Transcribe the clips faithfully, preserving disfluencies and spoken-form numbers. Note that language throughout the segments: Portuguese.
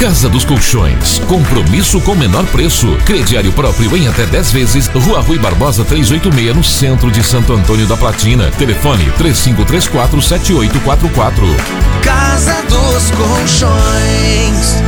Casa dos Colchões, compromisso com menor preço. Crediário próprio em até dez vezes. Rua Rui Barbosa trezentos e oitenta e seis, no centro de Santo Antônio da Platina. Telefone três cinco três quatro, sete oito quatro quatro. Casa dos Colchões.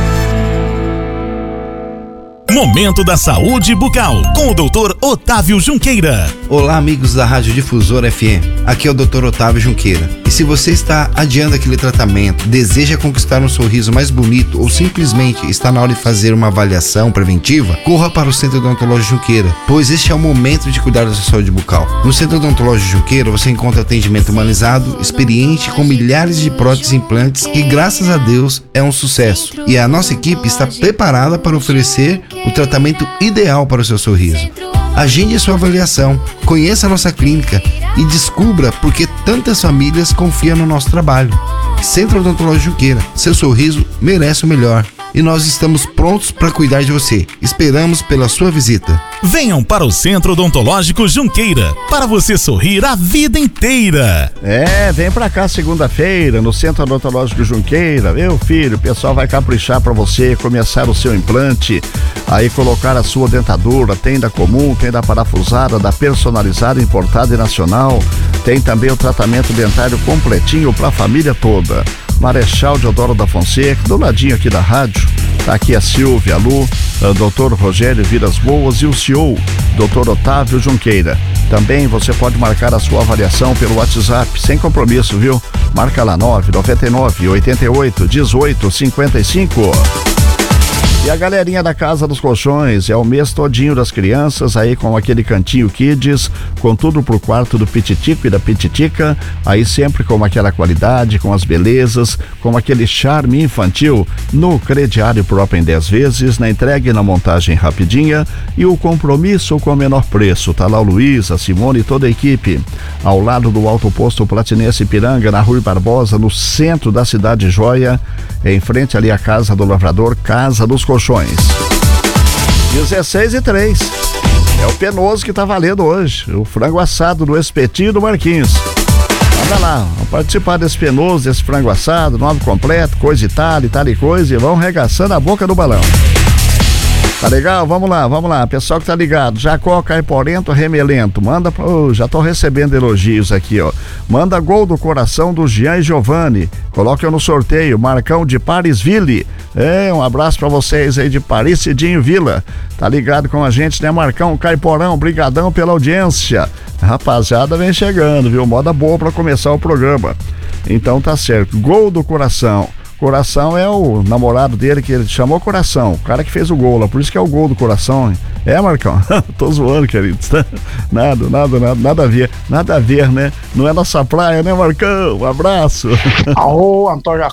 Momento da Saúde Bucal, com o doutor Otávio Junqueira. Olá, amigos da Rádio Difusora F M. Aqui é o doutor Otávio Junqueira. E se você está adiando aquele tratamento, deseja conquistar um sorriso mais bonito ou simplesmente está na hora de fazer uma avaliação preventiva, corra para o Centro Odontológico Junqueira, pois este é o momento de cuidar da sua saúde bucal. No Centro Odontológico Junqueira você encontra atendimento humanizado, experiente, com milhares de próteses e implantes que, graças a Deus, é um sucesso. E a nossa equipe está preparada para oferecer o tratamento ideal para o seu sorriso. Agende a sua avaliação, conheça a nossa clínica e descubra por que tantas famílias confiam no nosso trabalho. Centro Odontológico Junqueira, seu sorriso merece o melhor. E nós estamos prontos para cuidar de você. Esperamos pela sua visita. Venham para o Centro Odontológico Junqueira, para você sorrir a vida inteira. É, vem pra cá segunda-feira no Centro Odontológico Junqueira. Meu filho, o pessoal vai caprichar pra você começar o seu implante, aí colocar a sua dentadura. Tem da comum, tem da parafusada, da personalizada, importada e nacional. Tem também o tratamento dentário completinho pra família toda. Marechal Deodoro da Fonseca, do ladinho aqui da rádio. Tá aqui a Silvia, a Lu, o doutor Rogério Vidas Boas e o C E O, doutor Otávio Junqueira. Também você pode marcar a sua avaliação pelo WhatsApp, sem compromisso, viu? Marca lá nove nove nove, oito oito, um oito cinco cinco. E a galerinha da Casa dos Colchões, é o mês todinho das crianças, aí com aquele cantinho Kids, com tudo pro quarto do Pititico e da Pititica, aí sempre com aquela qualidade, com as belezas, com aquele charme infantil, no crediário próprio em dez vezes, na entrega e na montagem rapidinha, e o compromisso com o menor preço. Tá lá o Luiz, a Simone e toda a equipe, ao lado do Alto Posto Platinense Ipiranga, na Rui Barbosa, no centro da cidade Joia, em frente ali à Casa do Lavrador, Casa dos Colchões. dezesseis e três. É o Penoso que tá valendo hoje. O frango assado do Espetinho do Marquinhos. Manda lá, vamos participar desse Penoso, desse frango assado, nome completo, coisa e tal, e tal e coisa, e vão regaçando a boca do balão. Tá legal? Vamos lá, vamos lá. Pessoal que tá ligado, Jacó Caiporento Remelento, manda, oh, já tô recebendo elogios aqui, ó. Manda gol do coração do Jean e Giovanni. Coloque no sorteio, Marcão de Parisville. É, um abraço pra vocês aí de Paris Cidinho Vila. Tá ligado com a gente, né, Marcão Caiporão? Brigadão pela audiência. Rapaziada, vem chegando, viu? Moda boa pra começar o programa. Então tá certo. Gol do coração. Coração é o namorado dele, que ele chamou Coração, o cara que fez o gol lá, por isso que é o gol do coração, hein? É, Marcão? Tô zoando, queridos. Nada, nada, nada, nada a ver, nada a ver, né? Não é nossa praia, né, Marcão? Um abraço. Alô, Antônio